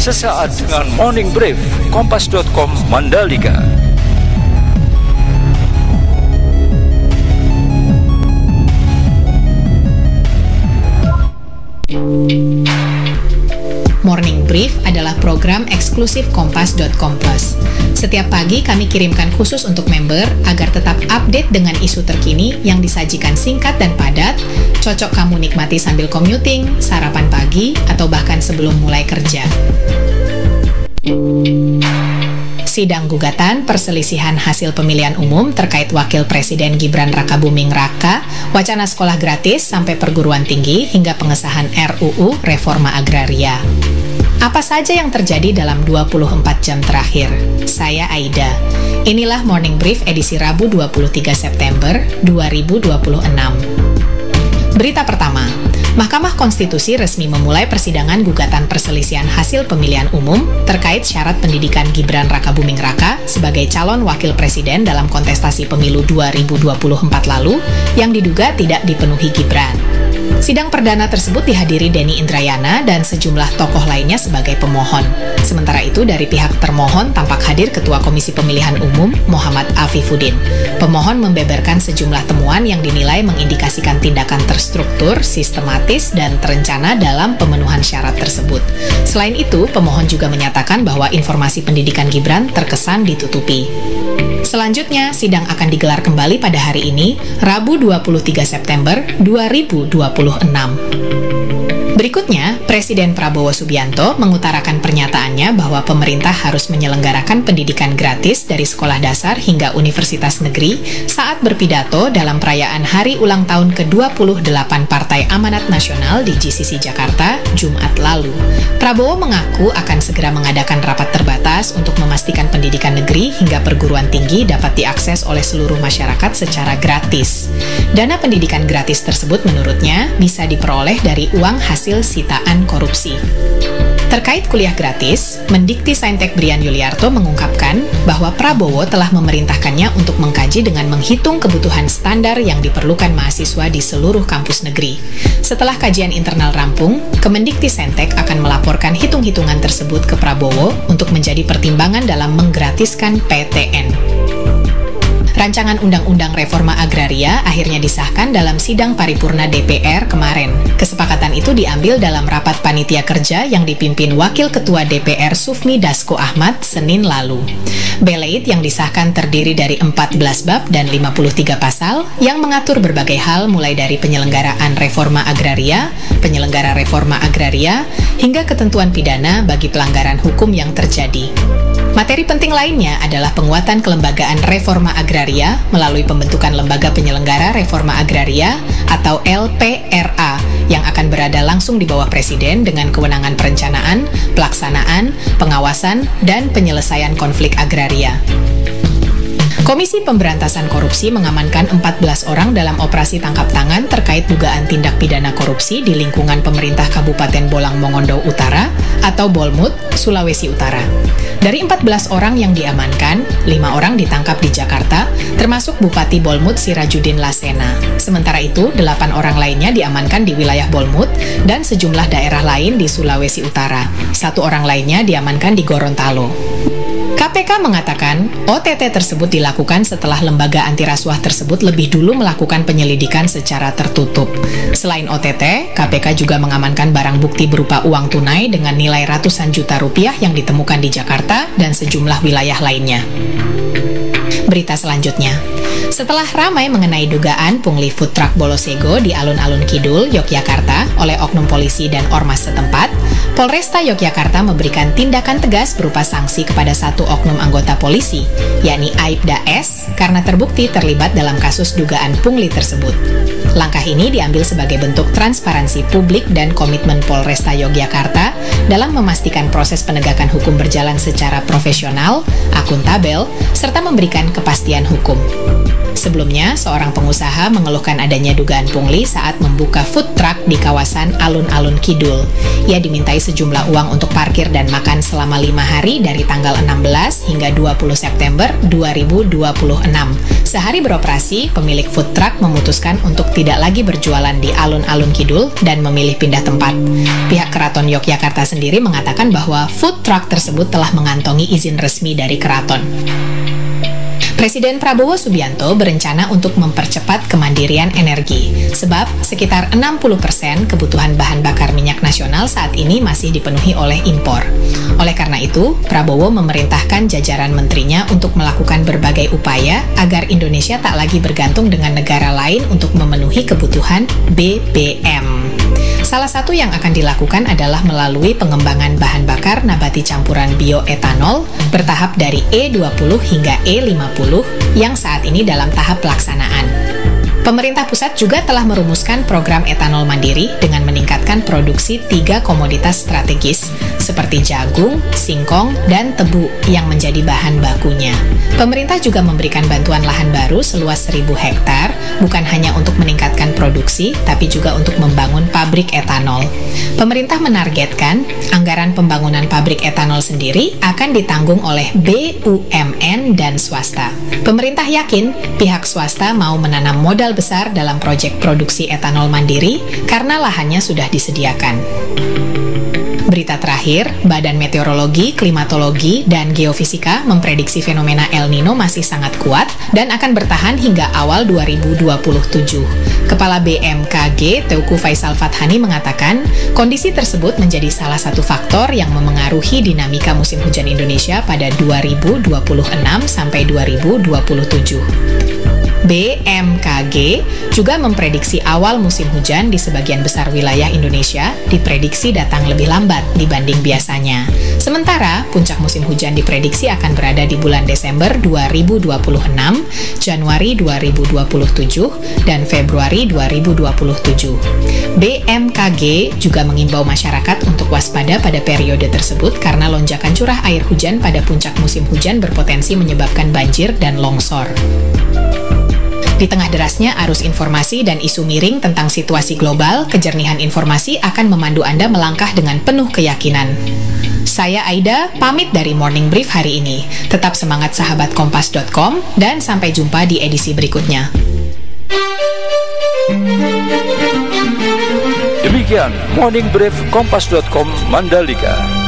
sesaat dengan Morning Brief Kompas.com Mandalika. Morning Brief adalah program eksklusif Kompas.com Plus. Setiap pagi kami kirimkan khusus untuk member agar tetap update dengan isu terkini yang disajikan singkat dan padat, cocok kamu nikmati sambil commuting, sarapan pagi, atau bahkan sebelum mulai kerja. Sidang gugatan perselisihan hasil pemilihan umum terkait Wakil Presiden Gibran Rakabuming Raka, wacana sekolah gratis sampai perguruan tinggi hingga pengesahan RUU Reforma Agraria. Apa saja yang terjadi dalam 24 jam terakhir? Saya Aida. Inilah Morning Brief edisi Rabu 23 September 2026. Berita pertama, Mahkamah Konstitusi resmi memulai persidangan gugatan perselisihan hasil pemilihan umum terkait syarat pendidikan Gibran Rakabuming Raka sebagai calon wakil presiden dalam kontestasi pemilu 2024 lalu yang diduga tidak dipenuhi Gibran. Sidang perdana tersebut dihadiri Denny Indrayana dan sejumlah tokoh lainnya sebagai pemohon. Sementara itu, dari pihak termohon tampak hadir Ketua Komisi Pemilihan Umum Muhammad Afifuddin. Pemohon membeberkan sejumlah temuan yang dinilai mengindikasikan tindakan terstruktur, sistematis, dan terencana dalam pemenuhan syarat tersebut. Selain itu, pemohon juga menyatakan bahwa informasi pendidikan Gibran terkesan ditutupi. Selanjutnya, sidang akan digelar kembali pada hari ini, Rabu 23 September 2026. Berikutnya, Presiden Prabowo Subianto mengutarakan pernyataannya bahwa pemerintah harus menyelenggarakan pendidikan gratis dari sekolah dasar hingga universitas negeri saat berpidato dalam perayaan Hari Ulang Tahun ke-28 Partai Amanat Nasional di GCC Jakarta, Jumat lalu. Prabowo mengaku akan segera mengadakan rapat terbatas untuk memastikan pendidikan negeri hingga perguruan tinggi dapat diakses oleh seluruh masyarakat secara gratis. Dana pendidikan gratis tersebut menurutnya bisa diperoleh dari uang hasil sitaan korupsi. Terkait kuliah gratis, Mendikti-Saintek Brian Yuliarto mengungkapkan bahwa Prabowo telah memerintahkannya untuk mengkaji dengan menghitung kebutuhan standar yang diperlukan mahasiswa di seluruh kampus negeri. Setelah kajian internal rampung, Kemendikti-Saintek akan melaporkan hitung-hitungan tersebut ke Prabowo untuk menjadi pertimbangan dalam menggratiskan PTN. Rancangan Undang-Undang Reforma Agraria akhirnya disahkan dalam sidang paripurna DPR kemarin. Kesepakatan itu diambil dalam rapat panitia kerja yang dipimpin Wakil Ketua DPR Sufmi Dasko Ahmad Senin lalu. Beleit yang disahkan terdiri dari 14 bab dan 53 pasal yang mengatur berbagai hal mulai dari penyelenggaraan reforma agraria, penyelenggara reforma agraria, hingga ketentuan pidana bagi pelanggaran hukum yang terjadi. Materi penting lainnya adalah penguatan kelembagaan reforma agraria melalui pembentukan Lembaga Penyelenggara Reforma Agraria atau LPRA yang akan berada langsung di bawah Presiden dengan kewenangan perencanaan, pelaksanaan, pengawasan, dan penyelesaian konflik agraria. Komisi Pemberantasan Korupsi mengamankan 14 orang dalam operasi tangkap tangan terkait dugaan tindak pidana korupsi di lingkungan pemerintah Kabupaten Bolang Mongondo Utara atau Bolmut, Sulawesi Utara. Dari 14 orang yang diamankan, 5 orang ditangkap di Jakarta, termasuk Bupati Bolmut Sirajudin Lasena. Sementara itu, 8 orang lainnya diamankan di wilayah Bolmut dan sejumlah daerah lain di Sulawesi Utara. 1 orang lainnya diamankan di Gorontalo. KPK mengatakan OTT tersebut dilakukan setelah lembaga anti rasuah tersebut lebih dulu melakukan penyelidikan secara tertutup. Selain OTT, KPK juga mengamankan barang bukti berupa uang tunai dengan nilai ratusan juta rupiah yang ditemukan di Jakarta dan sejumlah wilayah lainnya. Berita selanjutnya, setelah ramai mengenai dugaan pungli food truck Bolosego di alun-alun Kidul, Yogyakarta oleh oknum polisi dan ormas setempat, Polresta Yogyakarta memberikan tindakan tegas berupa sanksi kepada satu oknum anggota polisi, yakni Aibda S, karena terbukti terlibat dalam kasus dugaan pungli tersebut. Langkah ini diambil sebagai bentuk transparansi publik dan komitmen Polresta Yogyakarta dalam memastikan proses penegakan hukum berjalan secara profesional, akuntabel, serta memberikan kepastian hukum. Sebelumnya, seorang pengusaha mengeluhkan adanya dugaan pungli saat membuka food truck di kawasan Alun-Alun Kidul. Ia dimintai sejumlah uang untuk parkir dan makan selama 5 hari dari tanggal 16 hingga 20 September 2026. Sehari beroperasi, pemilik food truck memutuskan untuk tidak lagi berjualan di Alun-Alun Kidul dan memilih pindah tempat. Pihak Keraton Yogyakarta sendiri mengatakan bahwa food truck tersebut telah mengantongi izin resmi dari keraton. Presiden Prabowo Subianto berencana untuk mempercepat kemandirian energi, sebab sekitar 60% kebutuhan bahan bakar minyak nasional saat ini masih dipenuhi oleh impor. Oleh karena itu, Prabowo memerintahkan jajaran menterinya untuk melakukan berbagai upaya agar Indonesia tak lagi bergantung dengan negara lain untuk memenuhi kebutuhan BBM. Salah satu yang akan dilakukan adalah melalui pengembangan bahan bakar nabati campuran bioetanol bertahap dari E20 hingga E50 yang saat ini dalam tahap pelaksanaan. Pemerintah pusat juga telah merumuskan program etanol mandiri dengan meningkatkan produksi 3 komoditas strategis seperti jagung, singkong, dan tebu yang menjadi bahan bakunya. Pemerintah juga memberikan bantuan lahan baru seluas 1.000 hektar, bukan hanya untuk meningkatkan produksi, tapi juga untuk membangun pabrik etanol. Pemerintah menargetkan anggaran pembangunan pabrik etanol sendiri akan ditanggung oleh BUMN dan swasta. Pemerintah yakin pihak swasta mau menanam modal besar dalam proyek produksi etanol mandiri karena lahannya sudah disediakan. Berita terakhir, Badan Meteorologi, Klimatologi, dan Geofisika memprediksi fenomena El Nino masih sangat kuat dan akan bertahan hingga awal 2027. Kepala BMKG, Teuku Faisal Fathani mengatakan, kondisi tersebut menjadi salah satu faktor yang memengaruhi dinamika musim hujan Indonesia pada 2026 sampai 2027. BMKG juga memprediksi awal musim hujan di sebagian besar wilayah Indonesia diprediksi datang lebih lambat dibanding biasanya. Sementara, puncak musim hujan diprediksi akan berada di bulan Desember 2026, Januari 2027, dan Februari 2027. BMKG juga mengimbau masyarakat untuk waspada pada periode tersebut karena lonjakan curah air hujan pada puncak musim hujan berpotensi menyebabkan banjir dan longsor. Di tengah derasnya arus informasi dan isu miring tentang situasi global, kejernihan informasi akan memandu Anda melangkah dengan penuh keyakinan. Saya Aida, pamit dari Morning Brief hari ini. Tetap semangat sahabat Kompas.com dan sampai jumpa di edisi berikutnya. Demikian Morning Brief Kompas.com Mandalika.